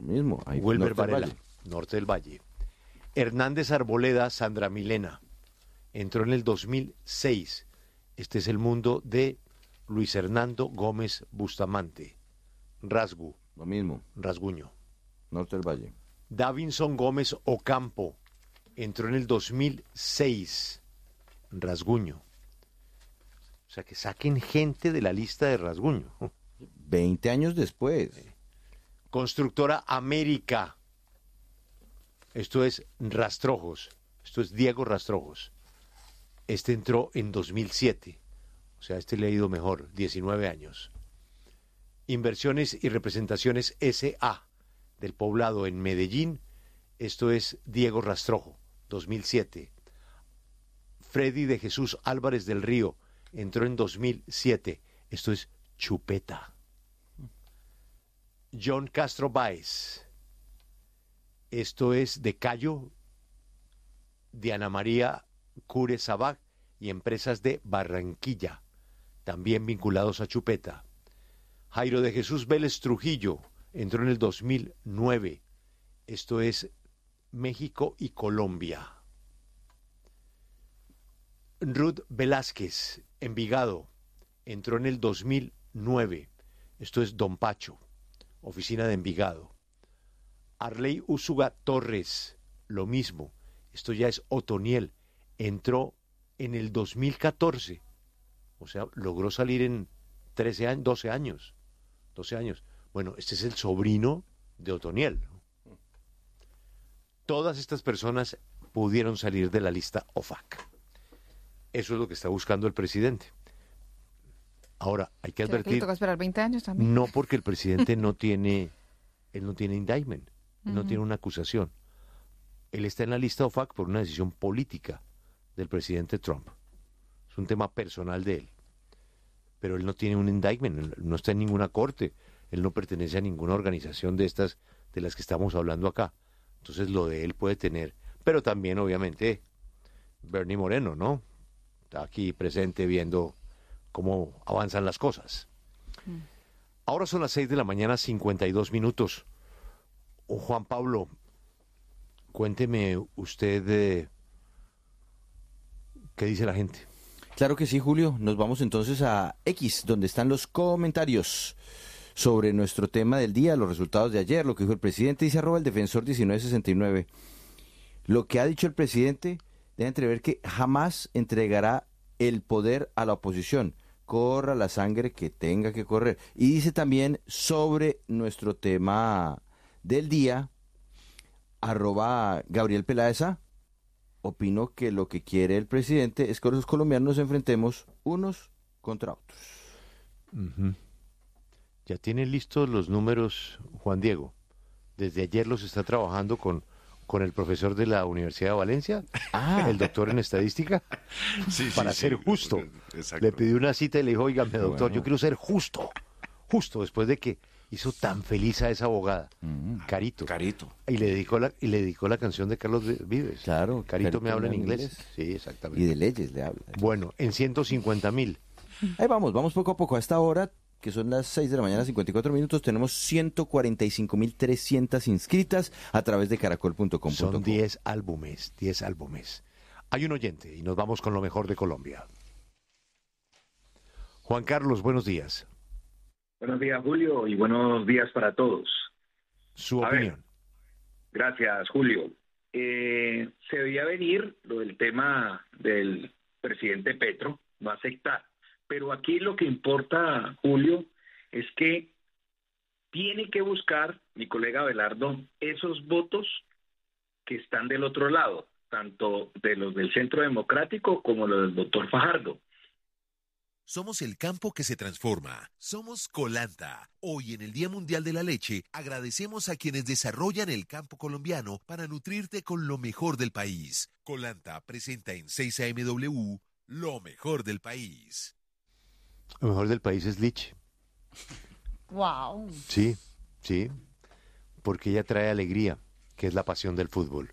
Mismo, ahí Wilmer norte del Varela, Valle. Norte del Valle. Hernández Arboleda, Sandra Milena. Entró en el 2006. Este es el mundo de Luis Hernando Gómez Bustamante. Lo mismo, Rasguño. norte del Valle. Davinson Gómez Ocampo. Entró en el 2006. Rasguño. O sea, que saquen gente de la lista de Rasguño. 20 años después. Constructora América. Esto es Rastrojos. Esto es Diego Rastrojos. Este entró en 2007. O sea, este le ha ido mejor. 19 años. Inversiones y Representaciones S.A. del Poblado en Medellín. Esto es Diego Rastrojo. 2007. Freddy de Jesús Álvarez del Río. Entró en 2007. Esto es Chupeta. John Castro Báez. Esto es de Cayo, Diana María Cure Sabac y empresas de Barranquilla, también vinculados a Chupeta. Jairo de Jesús Vélez Trujillo entró en el 2009. Esto es México y Colombia. Ruth Velázquez, Envigado, entró en el 2009. Esto es Don Pacho, oficina de Envigado. Arley Úsuga Torres, lo mismo. Esto ya es Otoniel. Entró en el 2014. O sea, logró salir en 13 años, 12 años. 12 años. Bueno, este es el sobrino de Otoniel. Todas estas personas pudieron salir de la lista OFAC. Eso es lo que está buscando el presidente. Ahora, hay que ¿Será que le advertir, toca esperar 20 años también? no porque el presidente no tiene indictment, él no tiene una acusación. Él está en la lista OFAC por una decisión política del presidente Trump. Es un tema personal de él. Pero él no tiene un indictment, él no está en ninguna corte, él no pertenece a ninguna organización de estas de las que estamos hablando acá. Entonces lo de él puede tener, pero también obviamente Bernie Moreno, ¿no? Está aquí presente viendo cómo avanzan las cosas. Ahora son las 6 de la mañana, 52 minutos. Juan Pablo, cuénteme usted qué dice la gente. Claro que sí, Julio. Nos vamos entonces a X, donde están los comentarios sobre nuestro tema del día, los resultados de ayer, lo que dijo el presidente. Dice @ el defensor 1969. Lo que ha dicho el presidente deja entrever que jamás entregará el poder a la oposición. Corra la sangre que tenga que correr. Y dice también sobre nuestro tema del día, @ Gabriel Peláeza. Opino que lo que quiere el presidente es que los colombianos nos enfrentemos unos contra otros. Ya tiene listos los números, Juan Diego. Desde ayer los está trabajando con el profesor de la Universidad de Valencia, el doctor en estadística, para ser justo. Exacto. Le pidió una cita y le dijo, óigame, doctor, bueno. yo quiero ser justo después de que hizo tan feliz a esa abogada, Carito. Y le dedicó la canción de Carlos Vives. Claro, Carito me habla en inglés. Sí, exactamente. Y de leyes le habla. Bueno, en 150,000. Ahí vamos poco a poco. A esta hora, que son las 6 de la mañana, 54 minutos, tenemos 145.300 inscritas a través de caracol.com.co. Son 10 álbumes. Hay un oyente y nos vamos con lo mejor de Colombia. Juan Carlos, buenos días. Buenos días, Julio, y buenos días para todos. Su A ver. opinión. Gracias, Julio. Se veía venir lo del tema del presidente Petro, no aceptar. Pero aquí lo que importa, Julio, es que tiene que buscar, mi colega Abelardo, esos votos que están del otro lado, tanto de los del Centro Democrático como los del doctor Fajardo. Somos el campo que se transforma. Somos Colanta. Hoy, en el Día Mundial de la Leche, agradecemos a quienes desarrollan el campo colombiano para nutrirte con lo mejor del país. Colanta presenta en 6AMW lo mejor del país. Lo mejor del país es Lich. Wow. Sí, porque ella trae alegría, que es la pasión del fútbol.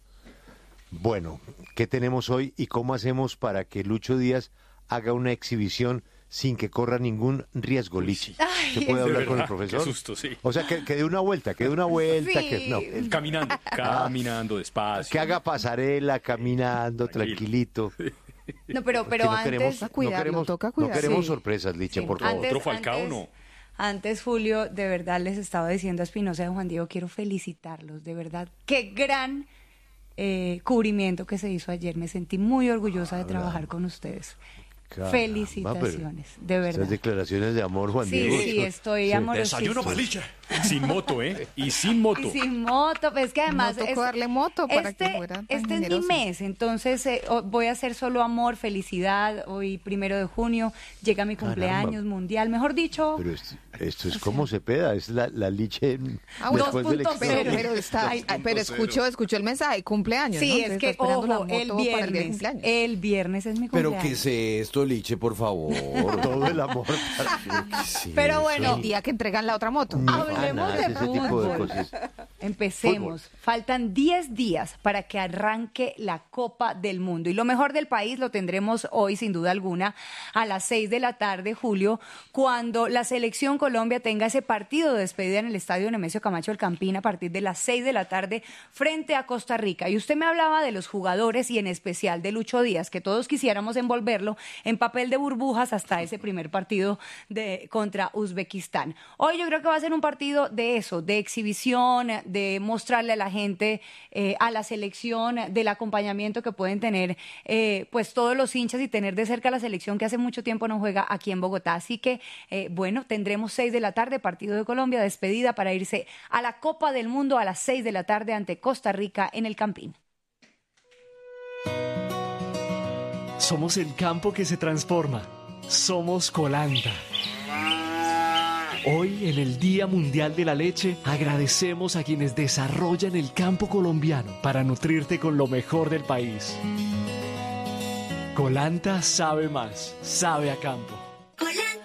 Bueno, ¿qué tenemos hoy y cómo hacemos para que Lucho Díaz haga una exhibición sin que corra ningún riesgo, Lichi. ¿Se puede hablar con el profesor? Qué susto, sí. O sea, que dé una vuelta, Sí. que no. Caminando despacio. Que haga pasarela, caminando, tranquilito. No, pero Que no antes... queremos, Toca no cuidarlo, queremos, toca no cuidarlo. queremos Sí. sorpresas, Licha, Sí. por favor. Antes- Otro Falcao, antes- no. Antes, Julio, de verdad les estaba diciendo a Espinosa y a Juan Diego, quiero felicitarlos, de verdad. Qué gran cubrimiento que se hizo ayer. Me sentí muy orgullosa de trabajar con ustedes. Caramba, Felicitaciones, de Esas verdad. declaraciones de amor, Juan Sí, Diego. sí, estoy amorosísima. Desayuno Baliche. Sin moto, ¿eh? Y sin moto. Y sin moto, pues es que además... No tocó darle moto para que este, fuera tan este es mi generoso. mes, entonces voy a hacer solo amor, felicidad. Hoy, 1 de junio, llega mi cumpleaños mundial. Mejor dicho... Pero esto es como Cepeda, es la Liche bueno, después del 2.0. exilio. Pero está, pero escuchó el mensaje, cumpleaños, Sí, ¿no? es Entonces que, está esperando la ojo, moto el para el día de viernes. cumpleaños. El viernes es mi Pero cumpleaños. ¿qué es esto, Liche, por favor? Todo el amor. Pero bueno, El día que entregan la otra moto. hablemos de ese tipo de fútbol. cosas. Empecemos. Faltan 10 días para que arranque la Copa del Mundo. Y lo mejor del país lo tendremos hoy, sin duda alguna, a las 6 de la tarde, Julio, cuando la Selección Colombia tenga ese partido de despedida en el Estadio Nemesio Camacho El Campín a partir de las 6 de la tarde frente a Costa Rica. Y usted me hablaba de los jugadores y en especial de Lucho Díaz, que todos quisiéramos envolverlo en papel de burbujas hasta ese primer partido contra Uzbekistán. Hoy yo creo que va a ser un partido de eso, de exhibición, de mostrarle a la gente, a la selección, del acompañamiento que pueden tener pues todos los hinchas y tener de cerca a la selección que hace mucho tiempo no juega aquí en Bogotá. Así que, bueno, tendremos 6 de la tarde, partido de Colombia, despedida para irse a la Copa del Mundo a las 6 de la tarde ante Costa Rica en el Campín. Somos el campo que se transforma. Somos Colanta. Hoy, en el Día Mundial de la Leche, agradecemos a quienes desarrollan el campo colombiano para nutrirte con lo mejor del país. Colanta sabe más, sabe a campo.